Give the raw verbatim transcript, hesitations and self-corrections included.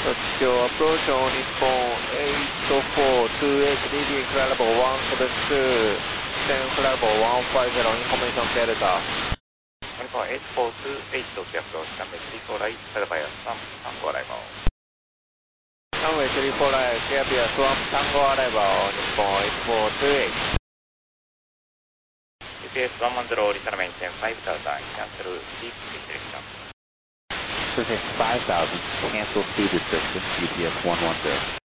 Tokyo approach on Nippon eight four two eight, leaving flight level one seven two, then flight level one five zero, information Delta. Nippon eight four two eight, Tokyo approach, runway three four right, followed by a swamp, Tango arrival. Runway three four right, there be a swamp, Tango arrival, Nippon eight four two eight. G P S one one zero, listen maintain five thousand, cancel deep restriction. Surface five thousand, cancel speed restriction, G P S one one zero.